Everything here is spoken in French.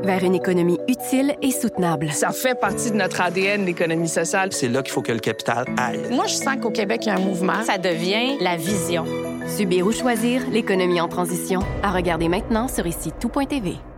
vers une économie utile et soutenable. Ça fait partie de notre ADN, l'économie sociale. C'est là qu'il faut que le capital aille. Moi, je sens qu'au Québec, il y a un mouvement. Ça devient la vision. Subir ou choisir l'économie en transition. À regarder maintenant sur ici tout.tv.